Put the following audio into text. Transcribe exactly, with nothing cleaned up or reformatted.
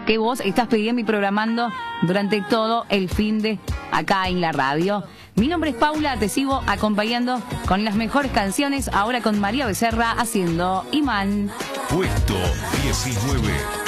que vos estás pidiendo y programando durante todo el fin de acá en la radio. Mi nombre es Paula, te sigo acompañando con las mejores canciones, ahora con María Becerra haciendo Imán. Puesto diecinueve.